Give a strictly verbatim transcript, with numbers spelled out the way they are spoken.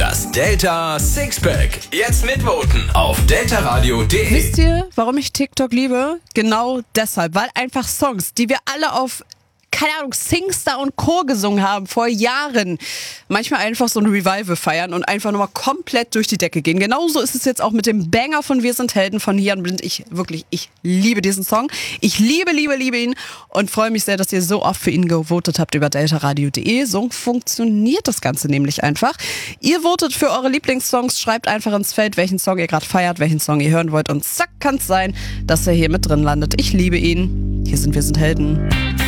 Das Delta Sixpack. Jetzt mitvoten auf deltaradio punkt de. Wisst ihr, warum ich TikTok liebe? Genau deshalb, weil einfach Songs, die wir alle auf, keine Ahnung, Singstar und Co. gesungen haben vor Jahren, manchmal einfach so ein Revival feiern und einfach nochmal komplett durch die Decke gehen. Genauso ist es jetzt auch mit dem Banger von Wir sind Helden von Hier und Blind. Ich wirklich, ich liebe diesen Song. Ich liebe, liebe, liebe ihn und freue mich sehr, dass ihr so oft für ihn gewotet habt über deltaradio punkt de. So funktioniert das Ganze nämlich einfach. Ihr votet für eure Lieblingssongs, schreibt einfach ins Feld, welchen Song ihr gerade feiert, welchen Song ihr hören wollt und zack, kann es sein, dass er hier mit drin landet. Ich liebe ihn. Hier sind Wir sind Helden.